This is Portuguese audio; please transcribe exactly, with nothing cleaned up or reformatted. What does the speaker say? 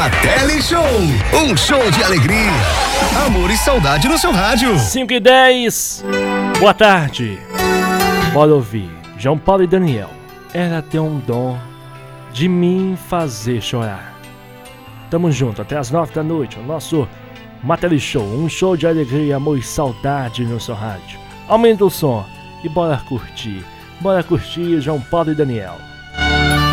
Mateli Show, um show de alegria, amor e saudade no seu rádio. cinco e dez, boa tarde. Bora ouvir João Paulo e Daniel. Ela tem um dom de me fazer chorar. Tamo junto até as nove da noite, o nosso Mateli Show, um show de alegria, amor e saudade no seu rádio. Aumenta o som e bora curtir. Bora curtir João Paulo e Daniel.